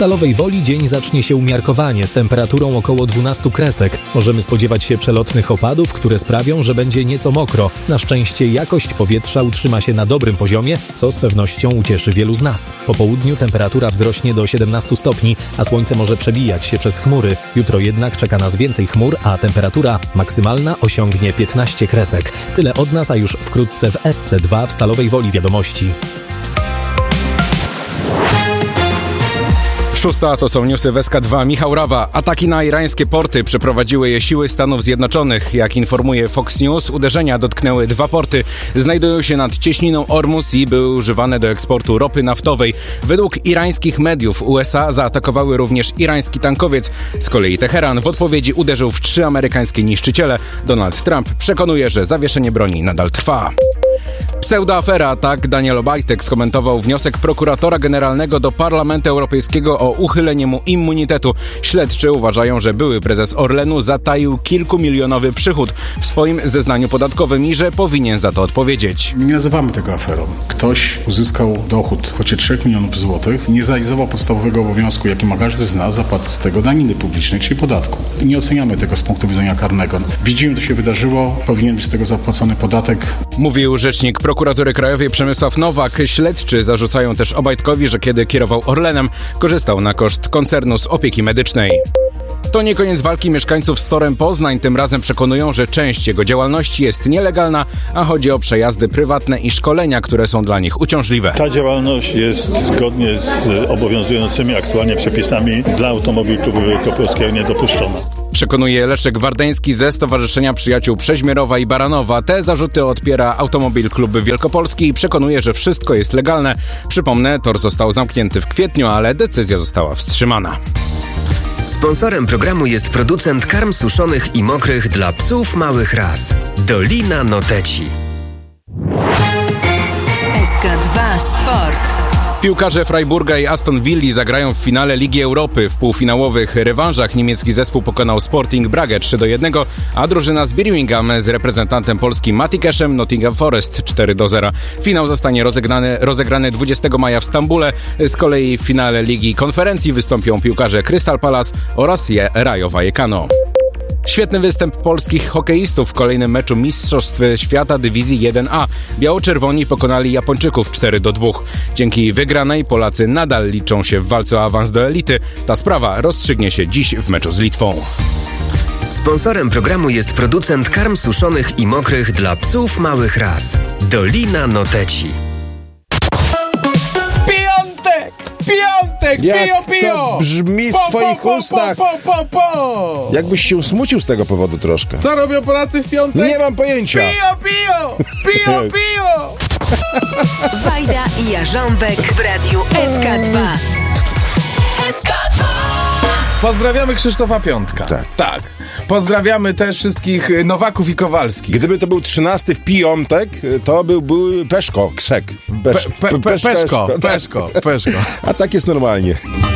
Stalowej Woli dzień zacznie się umiarkowanie z temperaturą około 12 kresek. Możemy spodziewać się przelotnych opadów, które sprawią, że będzie nieco mokro. Na szczęście jakość powietrza utrzyma się na dobrym poziomie, co z pewnością ucieszy wielu z nas. Po południu temperatura wzrośnie do 17 stopni, a słońce może przebijać się przez chmury. Jutro jednak czeka nas więcej chmur, a temperatura maksymalna osiągnie 15 kresek. Tyle od nas, a już wkrótce w SC2 w Stalowej Woli wiadomości. 6 to są newsy w SK2. Michał Rawa. Ataki na irańskie porty przeprowadziły je siły Stanów Zjednoczonych. Jak informuje Fox News, uderzenia dotknęły 2 porty. Znajdują się nad cieśniną Ormus i były używane do eksportu ropy naftowej. Według irańskich mediów USA zaatakowały również irański tankowiec. Z kolei Teheran w odpowiedzi uderzył w 3 amerykańskie niszczyciele. Donald Trump przekonuje, że zawieszenie broni nadal trwa. Pseudoafera, tak Daniel Obajtek skomentował wniosek prokuratora generalnego do Parlamentu Europejskiego o uchylenie mu immunitetu. Śledczy uważają, że były prezes Orlenu zataił kilkumilionowy przychód w swoim zeznaniu podatkowym i że powinien za to odpowiedzieć. Nie nazywamy tego aferą. Ktoś uzyskał dochód w kwocie 3 milionów złotych, nie zrealizował podstawowego obowiązku, jaki ma każdy z nas, zapłat z tego daniny publicznej, czyli podatku. Nie oceniamy tego z punktu widzenia karnego. Widzimy, co się wydarzyło, powinien być z tego zapłacony podatek. Mówił rzecznik Prokuratury Krajowej Przemysław Nowak. Śledczy zarzucają też Obajtkowi, że kiedy kierował Orlenem, korzystał na koszt koncernu z opieki medycznej. To nie koniec walki mieszkańców z Torem Poznań. Tym razem przekonują, że część jego działalności jest nielegalna, a chodzi o przejazdy prywatne i szkolenia, które są dla nich uciążliwe. Ta działalność jest zgodnie z obowiązującymi aktualnie przepisami dla automobilów wielkopolskiego niedopuszczona. Przekonuje Leszek Wardeński ze Stowarzyszenia Przyjaciół Przeźmierowa i Baranowa. Te zarzuty odpiera Automobil Klub Wielkopolski i przekonuje, że wszystko jest legalne. Przypomnę, tor został zamknięty w kwietniu, ale decyzja została wstrzymana. Sponsorem programu jest producent karm suszonych i mokrych dla psów małych ras. Dolina Noteci. SK2 Sport. Piłkarze Freiburga i Aston Villa zagrają w finale Ligi Europy. W półfinałowych rewanżach niemiecki zespół pokonał Sporting Bragę 3-1, a drużyna z Birmingham z reprezentantem Polski Matikeszem Nottingham Forest 4-0. Finał zostanie rozegrany 20 maja w Stambule. Z kolei w finale Ligi Konferencji wystąpią piłkarze Crystal Palace oraz Rayo Vallecano. Świetny występ polskich hokeistów w kolejnym meczu Mistrzostw Świata Dywizji 1A. Biało-czerwoni pokonali Japończyków 4-2. Dzięki wygranej Polacy nadal liczą się w walce o awans do elity. Ta sprawa rozstrzygnie się dziś w meczu z Litwą. Sponsorem programu jest producent karm suszonych i mokrych dla psów małych ras. Dolina Noteci. Jak Pio! to brzmi w twoich ustach. Jakbyś się smucił z tego powodu troszkę. Co robią Polacy w piątek? Nie mam pojęcia. Pio! Wajda i Jarząbek w radiu SK2. SK2. Pozdrawiamy Krzysztofa Piątka. Tak. Pozdrawiamy też wszystkich Nowaków i Kowalskich. Gdyby to był 13 w piątek, to byłby Peszko, Krzek. Peszko. A tak jest normalnie.